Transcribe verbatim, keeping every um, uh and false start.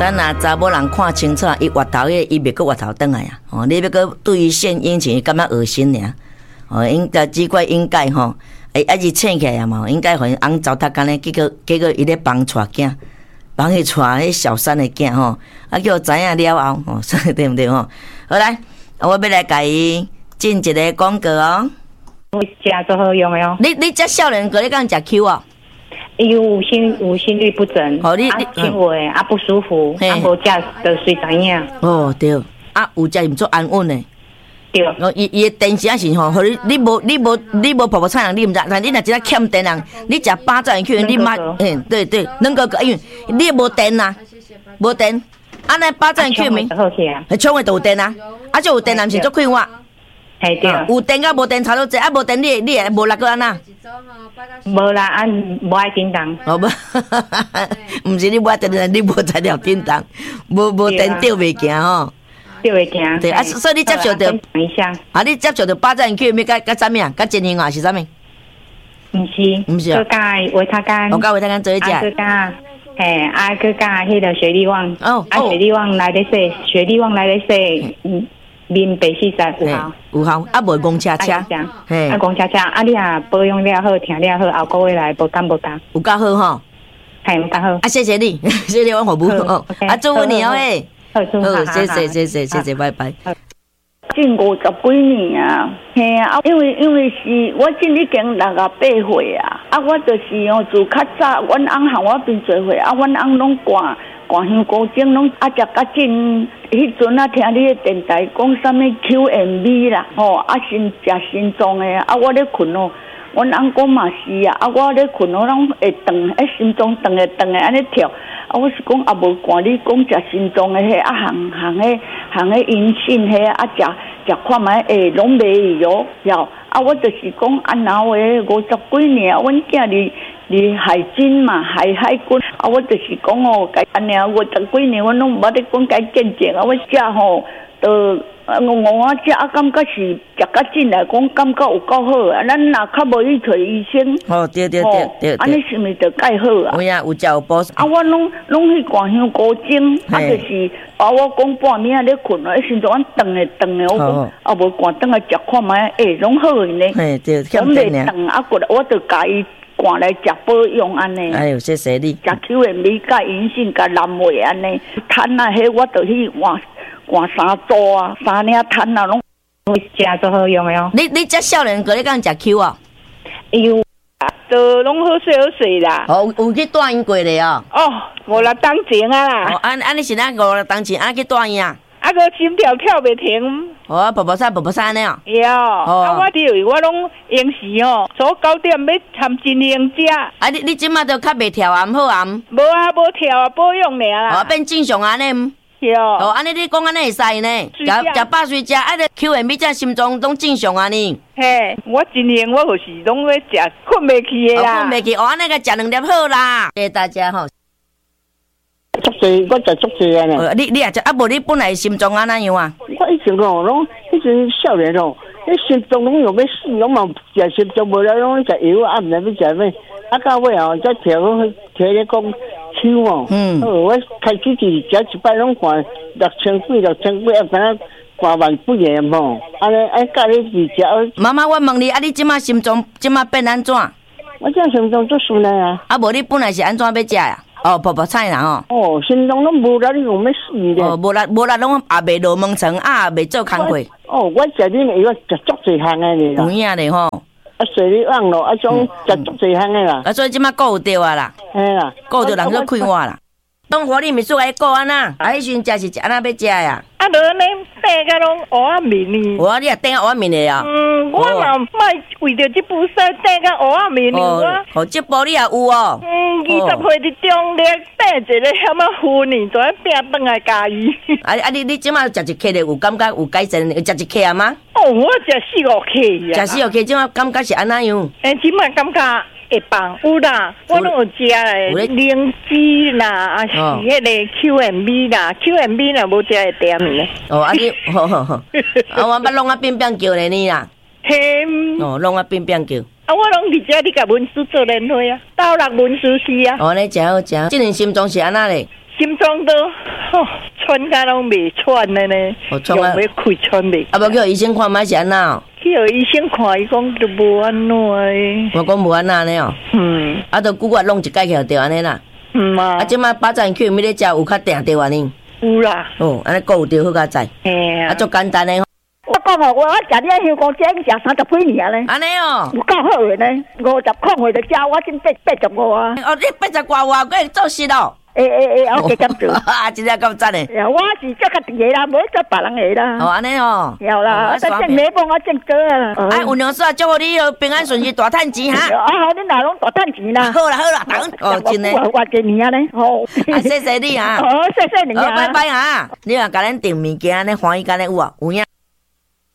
等下查某人看清楚，伊滑头迄，伊袂搁滑头转来啊！哦，你要搁对伊献殷勤，伊感觉恶心尔。哦，应该只怪应该吼，哎，一直醒起来嘛，应该互因翁糟蹋干咧，结果结果伊咧帮带囝，帮伊带迄小三的囝吼，啊叫知影了后，哦，对毋对吼？好来，我要来甲伊进一个广告哦。 有食做好用的哦。 你你这少年哥，你敢食 Q 哦？ 伊有心有心律不整， 哦，你你轻微啊不舒服，啊无食就随知影。 哦对，啊有食毋做安稳的。 对。 哦，伊伊的电是啊是吼，互你你无你无你无泡泡菜人你毋知，但你若真正欠电人，你食八珍去你妈，嘿对对，能够个因为你无电呐，无电，啊那八珍去咪， 好起啊， 创的有电啊，啊就有电人是做快活。 系对， 有电甲无电差多济，啊无电你你无力个安那？ 无啦，啊无爱叮当。 哦无，毋是你无爱电人，你无材料叮当，无无电吊袂行吼。 吊袂行。 对啊，所以你接受着一下。啊， 你接受着八珍去咪甲甲啥物啊？甲真营啊是啥物？ 毋是， 毋是啊。 加维他甘。 我加维他甘做一食。 啊，加嘿，啊，佮加迄个雪莉旺。 哦。 啊，雪莉旺来咧说，雪莉旺来咧说，嗯。面白四十有效， 有效，啊无讲车车， 嘿，啊讲车车，啊你啊保养了好，听了好，后个月来无干无干， 有够好吼， 系有够好， 啊谢谢你，谢谢我服务哦，啊祝福你哦诶， 好， 谢谢谢谢谢谢，拜拜。 近五十几年啊，嘿啊，因为因为是我今已经六十八岁啊，啊我就是哦自较早，阮翁喊我变做伙，啊阮翁拢挂。挂香高精拢啊，食较真。迄阵啊，听你的电台讲啥物 Q M B 啦，吼啊，心食心脏的啊，我咧困哦，阮翁讲嘛是啊，啊我咧困哦，拢会动，啊心脏动诶动诶安尼跳，啊我是讲啊无管你讲食心脏的迄啊行行迄行迄阴性迄啊食食看卖诶拢袂有了，啊我就是讲啊然后诶五十几年，阮囝哩。哩海军嘛，海海军啊！我就是讲哦，该安尼啊，我十几年我拢无咧讲该见证啊！我食吼，都我我食啊，感觉是食较进来讲，感觉有够好啊！咱若较无去找医生， 哦对对对对， 安尼是毋是就介好啊？ 有啊，有食有补。 啊，我拢拢去灌香菇精，啊，就是啊，我讲半暝啊咧困啊，心脏动诶动诶，我讲啊无灌倒来食看卖，诶，拢好呢。 嘿对， 欠电动啊，过来我就甲伊。赶来食保养安尼， 哎呦，谢谢你。 食 Q M B 加银杏加蓝莓安尼，摊啊，迄我就去换换三组啊，三领摊啊，拢食做好用的哦。 你你这少年哥，你敢食 Q 啊？ 有，都拢好水好水啦。 哦，有去带因过咧哦。 哦，五六当前啊啦。 哦，安安尼是哪五六当前，安去带因啊？ 啊，个心跳跳袂停。 哦，婆婆菜婆婆菜安尼哦。 有，啊，我伫我拢用时哦，早九点要含真营食。 啊，你你即马都较袂跳啊，毋好啊？ 无啊，无跳啊，保养尔啦。 哦，变正常安尼。 有。 哦，安尼你讲安尼会使呢？食食饱水食，啊，你 Q M B 这心脏拢正常啊呢？ 嘿，我真营我就是拢要食，困袂去的啦。 困袂去，哦，安尼个食两粒好啦。谢谢大家吼。 足济，我食足济啊！ 呢，你你也食啊？无你本来心脏安怎样啊？ 我以前哦，拢迄阵少年哦，迄心脏拢有要死，拢嘛食心脏无了，拢食药啊，毋知要食咩。啊，到尾哦，再调调咧讲手哦，嗯，我开始是食一摆拢看六千几、六千几，啊，敢若挂万几个吼。安尼安教你是食。 妈妈，我问你，啊，你即马心脏即马变安怎？ 我这心脏做顺来啊。 啊，无你本来是安怎要食呀？哦，泡泡菜啦吼。 哦，心脏拢无力，你讲要死咧。 哦，无力无力，拢也袂落门床，啊，也袂做工课。 哦，我食恁的药食足济项的咧。 有影咧吼。 啊，随你往咯，啊，种食足济项的啦。 啊，所以即马顾有着啊啦。 嘿啦， 顾着人去快活啦。当活你咪做爱顾安那，啊，迄时阵食是食安那要食呀。 啊，落安尼白甲拢乌啊面呢。 我你也顶乌啊面的啊。 嗯，我嘛卖为着这部衫顶甲乌啊面呢。 哦，哦，这部你也有哦。 嗯，二十岁伫中咧戴一个什么护呢，就要拼转来家己。 啊啊，你你即马食一克咧，有感觉有改善？有食一克啊吗？ 哦，我食四五克啊。食四五克，即马感觉是安怎样？ 诶，即马感觉。会放有啦，我拢有食诶，灵芝啦，啊是迄个 Q M B 啦 ，Q M B 啦无食会点呢。 哦，啊你，好好好，啊我捌弄啊变变叫咧你啦。 嘿。 哦，弄啊变变叫。 啊，我拢伫遮，你甲文书做联络啊，到六文书是啊。 哦，你真好真好，即阵心脏是安那咧？ 心心脏都吼喘甲拢未喘的呢，用要开喘未。 啊，无叫医生看买是安那？ 去互医生看，伊讲都无安怎的。 我讲无安那呢哦。嗯。啊，都骨骨弄一解起就安尼啦。嗯啊。啊，即摆巴掌去咪咧食有较定着安尼。 有啦。 哦，安尼顾有着好佳哉。嘿啊。啊，足简单的。 我讲哦，我食你香港鸡已经食三十几年咧。 安尼哦。有够好诶呢，五十块货就食，我真八八十五啊。 哦，你八十外外，佫会做事咯。 诶诶诶，我加减做。 啊，真正够赞诶！ 我是做家己诶啦，无做别人诶啦。 哦，安尼哦。 有啦，但正没帮我正做啊。 哎，有娘说祝福你平安顺利大趁钱哈。 啊好，你哪拢大趁钱啦？ 好啦好啦，等哦真诶。 我几年啊咧？好。 啊，谢谢你啊。 好，谢谢你啊。 拜拜啊！你若甲咱订物件，安尼欢喜干咧有啊？有影。